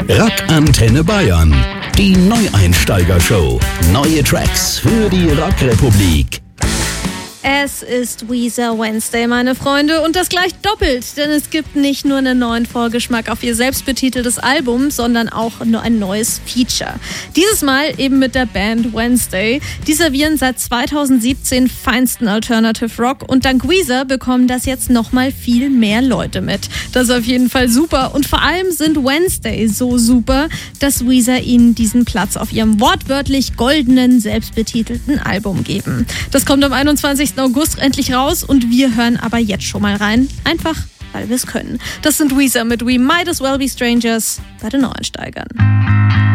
Rock Antenne Bayern. Die Neueinsteiger-Show. Neue Tracks für die Rockrepublik. Es ist Weezer Wednesday, meine Freunde, und das gleich doppelt, denn es gibt nicht nur einen neuen Vorgeschmack auf ihr selbstbetiteltes Album, sondern auch nur ein neues Feature. Dieses Mal eben mit der Band Wednesday. Die servieren seit 2017 feinsten Alternative Rock und dank Weezer bekommen das jetzt nochmal viel mehr Leute mit. Das ist auf jeden Fall super und vor allem sind Wednesday so super, dass Weezer ihnen diesen Platz auf ihrem wortwörtlich goldenen, selbstbetitelten Album geben. Das kommt am 21. August endlich raus und wir hören aber jetzt schon mal rein. Einfach, weil wir es können. Das sind Weezer mit We Might As Well Be Strangers bei den Neueinsteigern.